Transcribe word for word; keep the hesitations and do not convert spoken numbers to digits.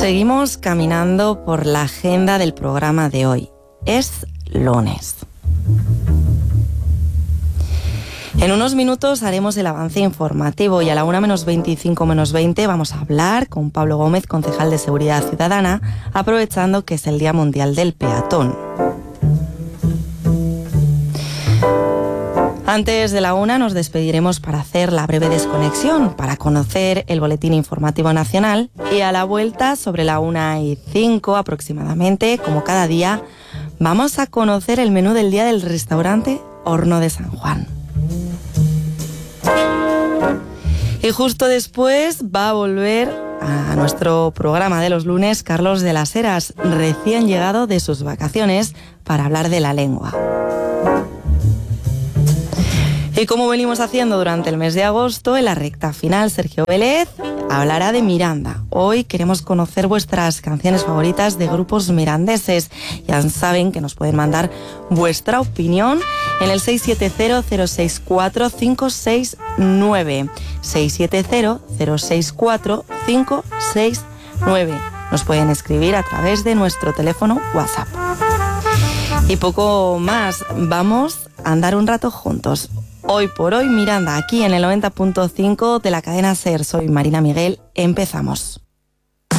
Seguimos caminando por la agenda del programa de hoy. Es lunes. En unos minutos haremos el avance informativo y a la una menos veinticinco menos veinte vamos a hablar con Pablo Gómez, concejal de Seguridad Ciudadana, aprovechando que es el Día Mundial del Peatón. Antes de la una nos despediremos para hacer la breve desconexión, para conocer el boletín informativo nacional, y a la vuelta, sobre la una y cinco aproximadamente, como cada día, vamos a conocer el menú del día del restaurante Horno de San Juan. Y justo después va a volver a nuestro programa de los lunes Carlos de las Heras, recién llegado de sus vacaciones, para hablar de la lengua. Y como venimos haciendo durante el mes de agosto, en la recta final, Sergio Vélez hablará de Miranda. Hoy queremos conocer vuestras canciones favoritas de grupos mirandeses. Ya saben que nos pueden mandar vuestra opinión en el seis siete cero cero seis cuatro cinco seis nueve. seis siete cero cero seis cuatro cinco seis nueve. Nos pueden escribir a través de nuestro teléfono WhatsApp. Y poco más, vamos a andar un rato juntos. Hoy por hoy, Miranda, aquí en el noventa punto cinco de la cadena SER. Soy Marina Miguel. Empezamos.